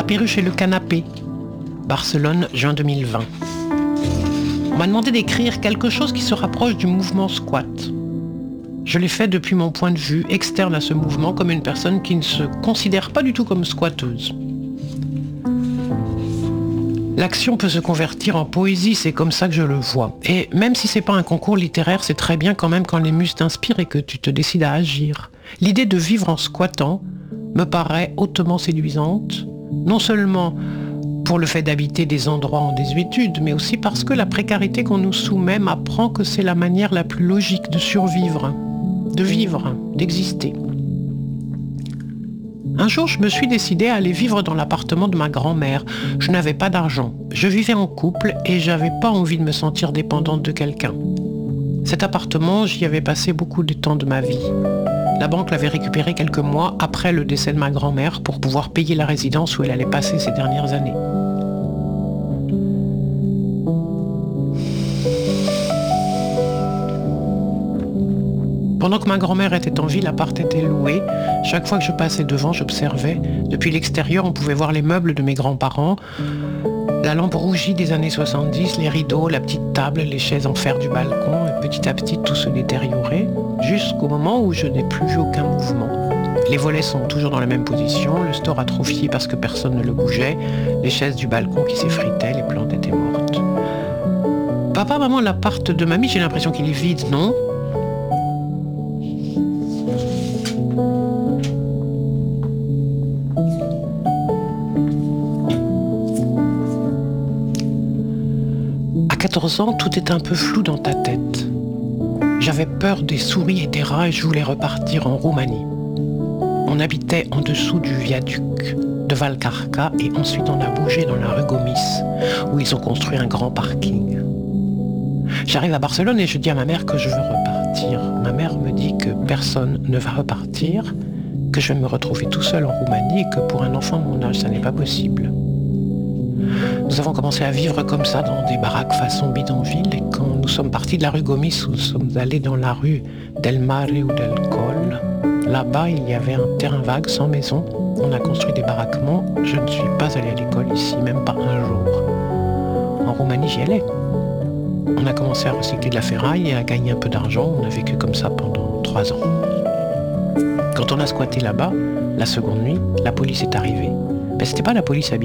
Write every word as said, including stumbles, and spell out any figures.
La perruche et le canapé. Barcelone, juin deux mille vingt. On m'a demandé d'écrire quelque chose qui se rapproche du mouvement squat. Je l'ai fait depuis mon point de vue externe à ce mouvement, comme une personne qui ne se considère pas du tout comme squatteuse. L'action peut se convertir en poésie, c'est comme ça que je le vois. Et même si c'est pas un concours littéraire, c'est très bien quand même quand les muses t'inspirent et que tu te décides à agir. L'idée de vivre en squattant me paraît hautement séduisante, non seulement pour le fait d'habiter des endroits en désuétude, mais aussi parce que la précarité qu'on nous soumet m'apprend que c'est la manière la plus logique de survivre, de vivre, d'exister. Un jour, je me suis décidée à aller vivre dans l'appartement de ma grand-mère. Je n'avais pas d'argent. Je vivais en couple et j'avais pas envie de me sentir dépendante de quelqu'un. Cet appartement, j'y avais passé beaucoup de temps de ma vie. La banque l'avait récupéré quelques mois après le décès de ma grand-mère pour pouvoir payer la résidence où elle allait passer ses dernières années. Pendant que ma grand-mère était en vie, l'appart était loué. Chaque fois que je passais devant, j'observais. Depuis l'extérieur, on pouvait voir les meubles de mes grands-parents, la lampe rougie des années soixante-dix, les rideaux, la petite table, les chaises en fer du balcon, et petit à petit tout se détériorait, jusqu'au moment où je n'ai plus vu aucun mouvement. Les volets sont toujours dans la même position, le store atrophié parce que personne ne le bougeait, les chaises du balcon qui s'effritaient, les plantes étaient mortes. Papa, maman, l'appart de mamie, j'ai l'impression qu'il est vide, non ? À quatorze ans, tout est un peu flou dans ta tête. J'avais peur des souris et des rats et je voulais repartir en Roumanie. On habitait en dessous du viaduc de Valcarca et ensuite on a bougé dans la rue Gomis, où ils ont construit un grand parking. J'arrive à Barcelone et je dis à ma mère que je veux repartir. Ma mère me dit que personne ne va repartir, que je vais me retrouver tout seul en Roumanie et que pour un enfant de mon âge, ça n'est pas possible. Nous avons commencé à vivre comme ça dans des baraques façon bidonville et quand nous sommes partis de la rue Gomis, nous sommes allés dans la rue del Mare ou del Coll. Là-bas, il y avait un terrain vague sans maison. On a construit des baraquements. Je ne suis pas allé à l'école ici, même pas un jour. En Roumanie, j'y allais. On a commencé à recycler de la ferraille et à gagner un peu d'argent. On a vécu comme ça pendant trois ans. Quand on a squatté là-bas, la seconde nuit, la police est arrivée. Ben, c'était pas la police habituelle.